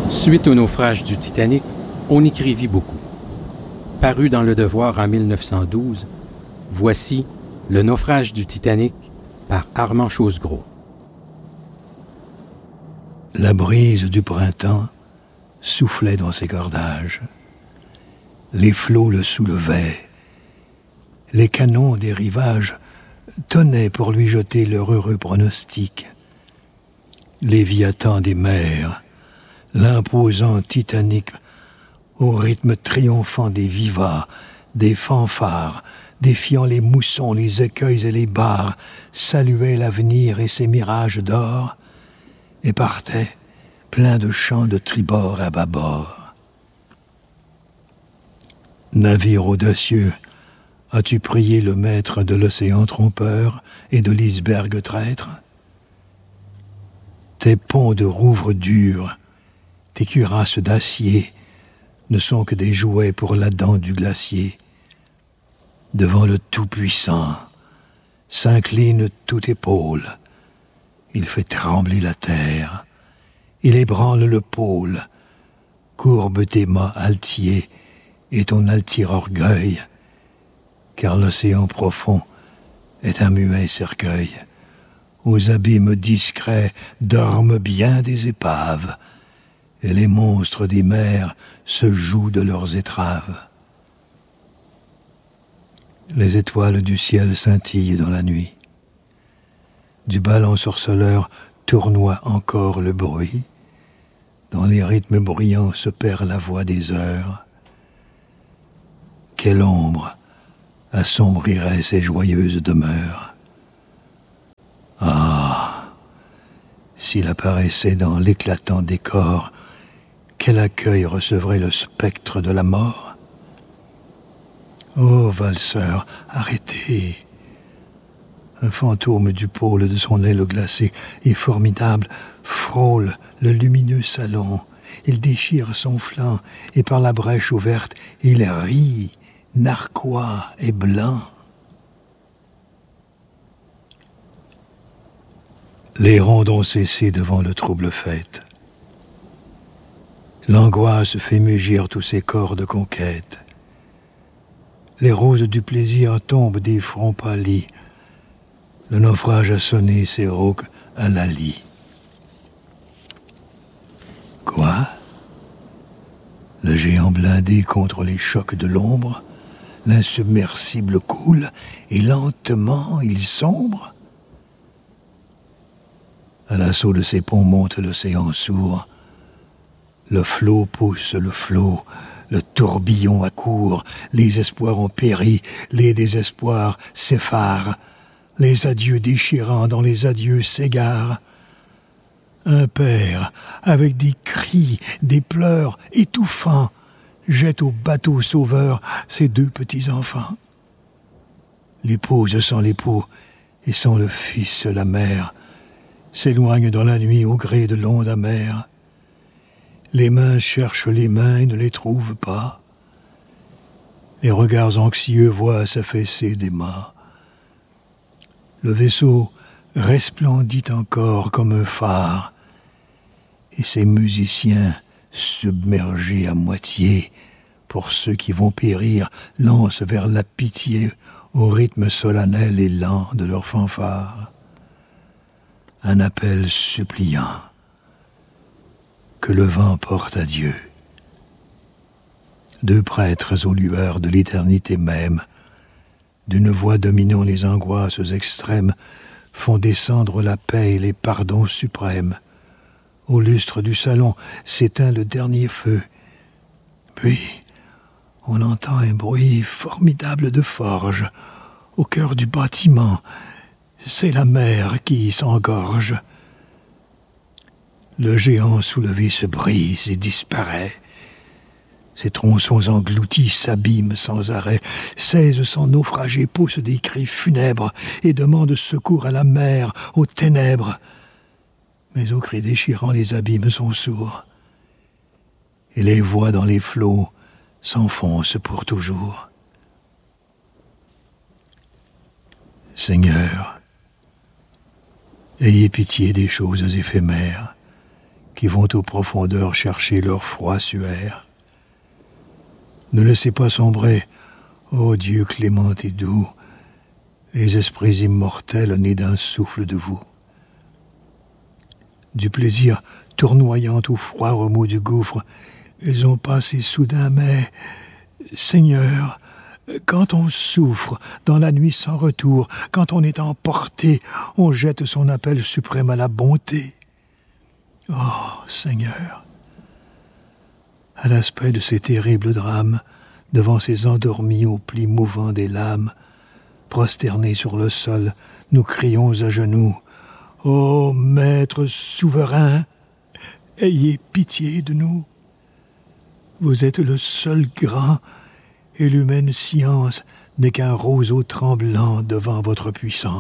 Suite au naufrage du Titanic, on écrivit beaucoup. Paru dans Le Devoir en 1912, voici Le naufrage du Titanic par Armand Chosgros. La brise du printemps soufflait dans ses cordages. Les flots le soulevaient. Les canons des rivages tonnaient pour lui jeter leur heureux pronostic. Léviathan des mers, l'imposant Titanic, au rythme triomphant des vivats, des fanfares, défiant les moussons, les écueils et les barres, saluait l'avenir et ses mirages d'or, et partait plein de chants de tribord à bâbord. Navire audacieux, as-tu prié le maître de l'océan trompeur et de l'iceberg traître? Tes ponts de rouvre durs, tes cuirasses d'acier ne sont que des jouets pour la dent du glacier. Devant le Tout-Puissant s'incline toute épaule. Il fait trembler la terre, il ébranle le pôle. Courbe tes mâts altiers et ton altier orgueil, car l'océan profond est un muet cercueil. Aux abîmes discrets dorment bien des épaves, et les monstres des mers se jouent de leurs étraves. Les étoiles du ciel scintillent dans la nuit. Du bal ensorceleur tournoie encore le bruit. Dans les rythmes bruyants se perd la voix des heures. Quelle ombre assombrirait ces joyeuses demeures? Ah, s'il apparaissait dans l'éclatant décor, quel accueil recevrait le spectre de la mort? Ô valseur, arrêtez! Un fantôme du pôle de son aile glacée et formidable frôle le lumineux salon. Il déchire son flanc et par la brèche ouverte, il rit, narquois et blanc. Les ronds ont cessé devant le trouble fête. L'angoisse fait mugir tous ses corps de conquête. Les roses du plaisir tombent des fronts pâlis. Le naufrage a sonné ses rauques à la lie. Quoi? Le géant blindé contre les chocs de l'ombre, l'insubmersible coule et lentement il sombre? À l'assaut de ses ponts monte l'océan sourd. Le flot pousse le flot, le tourbillon accourt, les espoirs ont péri, les désespoirs s'effarent, les adieux déchirants dans les adieux s'égarent. Un père, avec des cris, des pleurs étouffants, jette au bateau sauveur ses deux petits-enfants. L'épouse sans l'époux et sans le fils la mère s'éloignent dans la nuit au gré de l'onde amère. Les mains cherchent les mains et ne les trouvent pas. Les regards anxieux voient s'affaisser des mâts. Le vaisseau resplendit encore comme un phare, et ces musiciens, submergés à moitié, pour ceux qui vont périr, lancent vers la pitié au rythme solennel et lent de leur fanfare un appel suppliant que le vent porte à Dieu. Deux prêtres aux lueurs de l'éternité même, d'une voix dominant les angoisses extrêmes, font descendre la paix et les pardons suprêmes. Au lustre du salon s'éteint le dernier feu. Puis, on entend un bruit formidable de forge. Au cœur du bâtiment, c'est la mer qui s'engorge. Le géant soulevé se brise et disparaît. Ses tronçons engloutis s'abîment sans arrêt. 1600 naufragés poussent des cris funèbres et demandent secours à la mer, aux ténèbres. Mais aux cris déchirants, les abîmes sont sourds. Et les voix dans les flots s'enfoncent pour toujours. Seigneur, ayez pitié des choses éphémères, qui vont aux profondeurs chercher leur froid suaire. Ne laissez pas sombrer, ô Dieu clément et doux, les esprits immortels nés d'un souffle de vous. Du plaisir tournoyant au froid remous du gouffre, ils ont passé soudain, mais, Seigneur, quand on souffre dans la nuit sans retour, quand on est emporté, on jette son appel suprême à la bonté. Oh, Seigneur, à l'aspect de ces terribles drames, devant ces endormis aux plis mouvants des lames, prosternés sur le sol, nous crions à genoux, « Ô Maître souverain, ayez pitié de nous. Vous êtes le seul grand, et l'humaine science n'est qu'un roseau tremblant devant votre puissance. »